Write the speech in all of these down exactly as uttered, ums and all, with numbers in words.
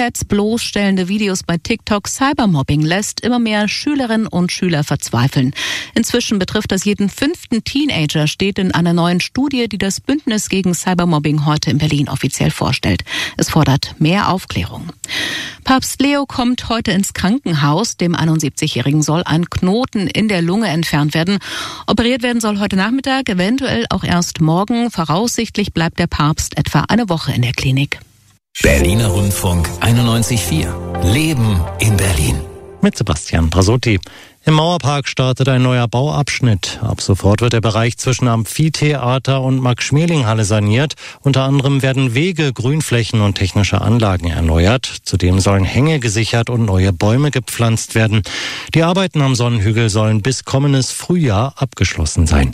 Chats, bloßstellende Videos bei TikTok, Cybermobbing lässt immer mehr Schülerinnen und Schüler verzweifeln. Inzwischen betrifft das jeden fünften Teenager, steht in einer neuen Studie, die das Bündnis gegen Cybermobbing heute in Berlin offiziell vorstellt. Es fordert mehr Aufklärung. Papst Leo kommt heute ins Krankenhaus. Dem einundsiebzigjährigen soll ein Knoten in der Lunge entfernt werden. Operiert werden soll heute Nachmittag, eventuell auch erst morgen. Voraussichtlich bleibt der Papst etwa eine Woche in der Klinik. Berliner Rundfunk einundneunzig Komma vier. Leben in Berlin. Mit Sebastian Brasotti. Im Mauerpark startet ein neuer Bauabschnitt. Ab sofort wird der Bereich zwischen Amphitheater und Max-Schmeling-Halle saniert. Unter anderem werden Wege, Grünflächen und technische Anlagen erneuert. Zudem sollen Hänge gesichert und neue Bäume gepflanzt werden. Die Arbeiten am Sonnenhügel sollen bis kommendes Frühjahr abgeschlossen sein.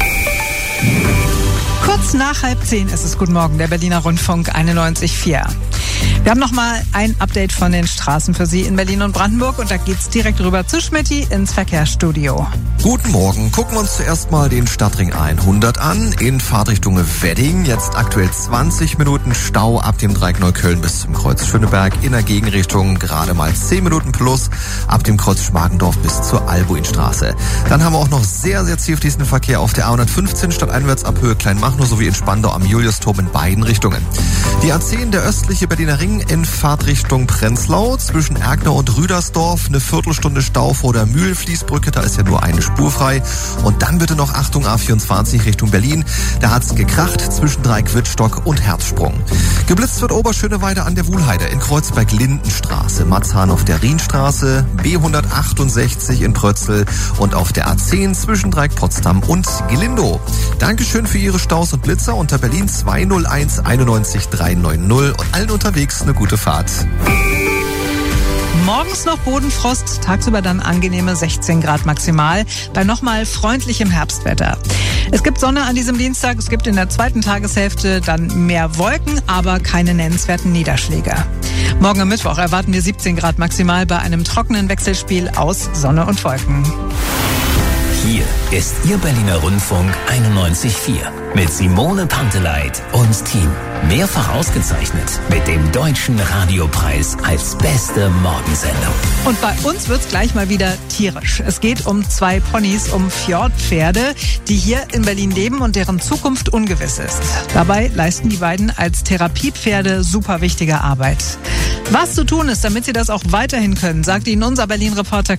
Kurz nach halb zehn ist es. Guten Morgen, der Berliner Rundfunk einundneunzig Komma vier. Wir haben nochmal ein Update von den Straßen für Sie in Berlin und Brandenburg und da geht's direkt rüber zu Schmitty ins Verkehrsstudio. Guten Morgen. Gucken wir uns zuerst mal den Stadtring hundert an in Fahrtrichtung Wedding. Jetzt aktuell zwanzig Minuten Stau ab dem Dreieck Neukölln bis zum Kreuz Schöneberg. In der Gegenrichtung gerade mal zehn Minuten plus ab dem Kreuz Schmargendorf bis zur Albuinstraße. Dann haben wir auch noch sehr, sehr zielfließenden Verkehr auf der A hundertfünfzehn stadteinwärts ab Höhe Kleinmachnow sowie in Spandau am Juliusturm in beiden Richtungen. Die A zehn, der östliche Berliner Ring in Fahrtrichtung Prenzlau zwischen Erkner und Rüdersdorf. Eine Viertelstunde Stau vor der Mühlenfließbrücke, da ist ja nur eine Spur frei. Und dann bitte noch Achtung A vierundzwanzig Richtung Berlin. Da hat's gekracht zwischen Dreieck Wittstock und Herzsprung. Geblitzt wird Oberschöneweide an der Wuhlheide in Kreuzberg-Lindenstraße, Matzahn auf der Rienstraße, B hundertachtundsechzig in Prötzl und auf der A zehn zwischen Dreieck Potsdam und Glindow. Dankeschön für Ihre Staus und Blitzer unter Berlin zwei null eins einundneunzig dreihundertneunzig und allen unterwegs eine gute Fahrt. Morgens noch Bodenfrost, tagsüber dann angenehme sechzehn Grad maximal, bei nochmal freundlichem Herbstwetter. Es gibt Sonne an diesem Dienstag, es gibt in der zweiten Tageshälfte dann mehr Wolken, aber keine nennenswerten Niederschläge. Morgen am Mittwoch erwarten wir siebzehn Grad maximal bei einem trockenen Wechselspiel aus Sonne und Wolken. Hier ist Ihr Berliner Rundfunk einundneunzig Komma vier mit Simone Panteleit und Team. Mehrfach ausgezeichnet mit dem Deutschen Radiopreis als beste Morgensendung. Und bei uns wird's gleich mal wieder tierisch. Es geht um zwei Ponys, um Fjordpferde, die hier in Berlin leben und deren Zukunft ungewiss ist. Dabei leisten die beiden als Therapiepferde super wichtige Arbeit. Was zu tun ist, damit sie das auch weiterhin können, sagt Ihnen unser Berlin-Reporter